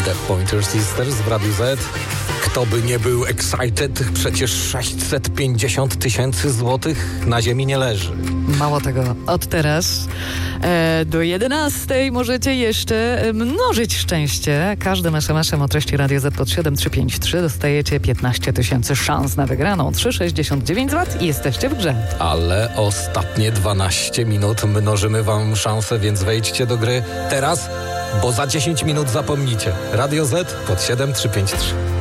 The Pointer Sisters w Radiu Z. Kto by nie był excited, przecież 650 000 złotych na ziemi nie leży. Mało tego, od teraz do 11 możecie jeszcze mnożyć szczęście. Każdym SMS-em o treści Radio Z pod 7353 dostajecie 15 000 szans na wygraną. 3,69 zł i jesteście w grze. Ale ostatnie 12 minut mnożymy wam szansę, więc wejdźcie do gry teraz, bo za 10 minut zapomnicie. Radio Z pod 7353.